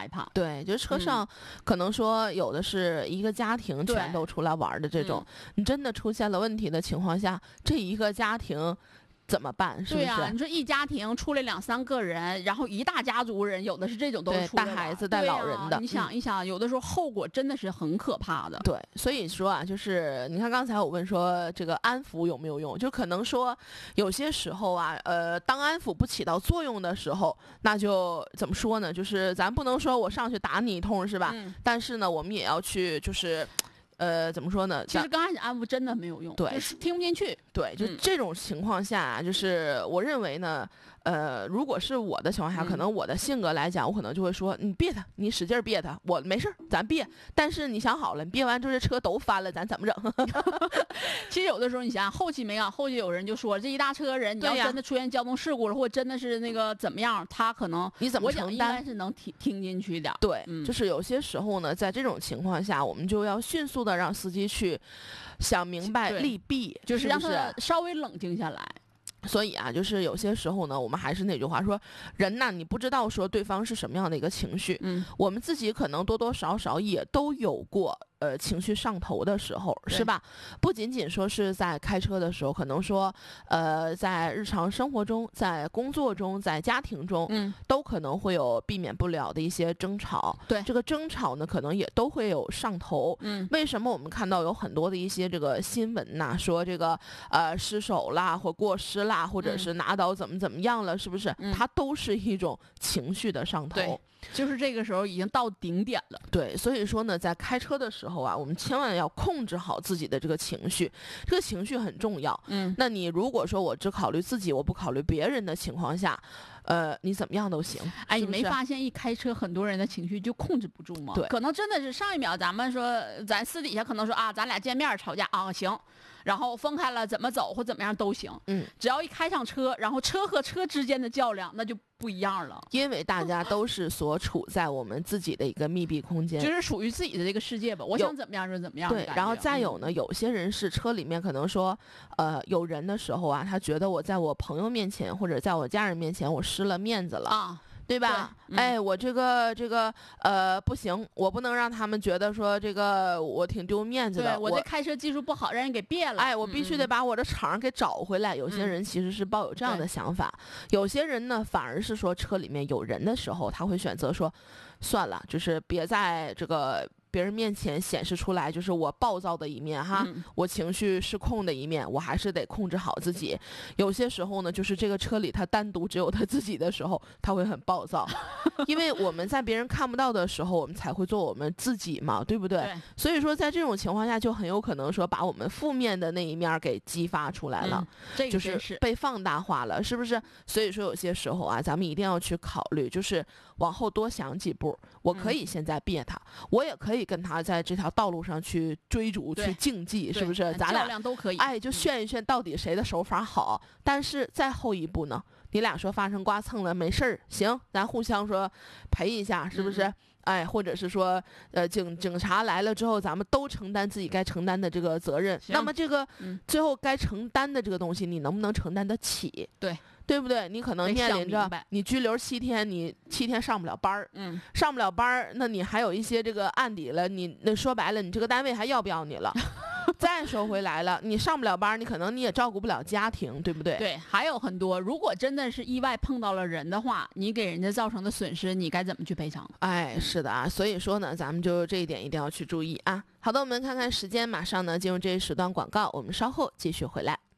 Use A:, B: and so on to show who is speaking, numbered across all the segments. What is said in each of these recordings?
A: 害怕。
B: 对，就车上可能说有的是一个家庭全都出来玩的这种，你真的出现了问题的情况下，这一个家庭怎么办？是不是？
A: 对啊，你说一家庭出来2、3个人，然后一大家族人，有的是这种都是出来
B: 带孩子带老人的，
A: 你想一想，有的时候后果真的是很可怕的。
B: 对，所以说啊，就是你看刚才我问说这个安抚有没有用，就可能说有些时候啊，当安抚不起到作用的时候，那就怎么说呢？就是咱不能说我上去打你一通是吧？但是呢，我们也要去就是。怎么说呢？
A: 其实刚开始安抚真的没有用，
B: 对，
A: 就是听不进去。
B: 对，就这种情况下啊，就是我认为呢，如果是我的情况下，可能我的性格来讲，我可能就会说，你别他，你使劲别他，我没事咱别。但是你想好了，你别完之后这车都翻了，咱怎么整？
A: 其实有的时候你想想，后期没干，后期有人就说，这一大车人，你要真的出现交通事故了，或者真的是那个怎么样，他可能
B: 你怎么承担？应
A: 该是能听进去的。
B: 对，就是有些时候呢，在这种情况下，我们就要迅速的让司机去想明白利弊，
A: 就是让他稍微冷静下来。
B: 所以啊，就是有些时候呢，我们还是那句话说，人呐，你不知道说对方是什么样的一个情绪，我们自己可能多多少少也都有过。情绪上头的时候是吧？不仅仅说是在开车的时候，可能说在日常生活中，在工作中，在家庭中，都可能会有避免不了的一些争吵。
A: 对，
B: 这个争吵呢，可能也都会有上头。为什么我们看到有很多的一些这个新闻呐，说这个失手啦，或过失啦，或者是拿刀怎么样了，是不是？它都是一种情绪的上头。
A: 对，就是这个时候已经到顶点了。
B: 对，所以说呢，在开车的时候啊，我们千万要控制好自己的这个情绪，这个情绪很重要。那你如果说我只考虑自己，我不考虑别人的情况下，你怎么样都行。
A: 哎，你没发现一开车很多人的情绪就控制不住吗？
B: 对，
A: 可能真的是上一秒咱们说咱私底下可能说啊，咱俩见面吵架啊行，然后分开了怎么走或怎么样都行。只要一开上车，然后车和车之间的较量那就不一样了，
B: 因为大家都是所处在我们自己的一个密闭空间，
A: 就是属于自己的这个世界吧。我想怎么样就怎么样。
B: 对，然后再有呢，有些人是车里面可能说，有人的时候啊，他觉得我在我朋友面前或者在我家人面前我失了面子了啊。对吧？哎，我这个不行，我不能让他们觉得说这个我挺丢面子的。
A: 对，我这开车技术不好，让人给别了。
B: 哎，我必须得把我的场给找回来。有些人其实是抱有这样的想法，有些人呢反而是说车里面有人的时候，他会选择说，算了，就是别在这个别人面前显示出来就是我暴躁的一面哈，我情绪失控的一面，我还是得控制好自己。有些时候呢，就是这个车里他单独只有他自己的时候，他会很暴躁，因为我们在别人看不到的时候，我们才会做我们自己嘛，对不对？
A: 对。
B: 所以说，在这种情况下，就很有可能说把我们负面的那一面给激发出来了，
A: 这个
B: 就是被放大化了，是不是？所以说，有些时候啊，咱们一定要去考虑，就是往后多想几步。我可以现在别他，我也可以跟他在这条道路上去追逐、去竞技，是不是？咱俩
A: 都可以，
B: 哎，就炫一炫到底谁的手法好。但是再后一步呢，你俩说发生刮蹭了，没事儿，行，咱互相说赔一下，是不是？哎，或者是说，警察来了之后，咱们都承担自己该承担的这个责任。那么这个最后该承担的这个东西，你能不能承担得起？对不对？你可能面临着你拘留7天，你7天上不了班儿，上不了班儿，那你还有一些这个案底了，你那说白了，你这个单位还要不要你了？再说回来了，你上不了班，你可能你也照顾不了家庭，对不对？
A: 对，还有很多，如果真的是意外碰到了人的话，你给人家造成的损失，你该怎么去赔偿？
B: 哎，是的啊，所以说呢，咱们就这一点一定要去注意啊。好的，我们看看时间，马上呢进入这一时段广告，我们稍后继续回来。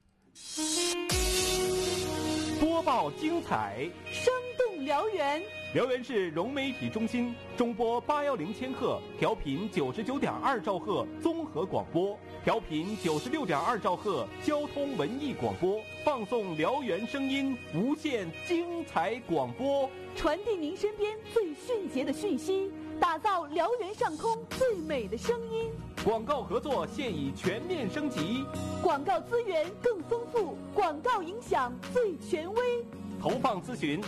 C: 播报精彩，
D: 生动辽源。
C: 辽源市融媒体中心中波810千赫，调频99.2兆赫综合广播，调频96.2兆赫交通文艺广播，放送辽源声音，无限精彩广播，
D: 传递您身边最迅捷的讯息，打造辽源上空最美的声音。
C: 广告合作现已全面升级，
D: 广告资源更丰富，广告影响最权威。
C: 投放咨询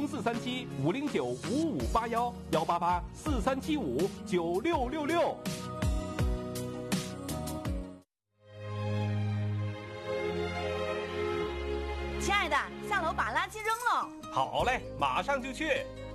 C: 0437-509-5581，188-4375-9666。
E: 亲爱的，下楼把垃圾扔了。
C: 好嘞，马上就去。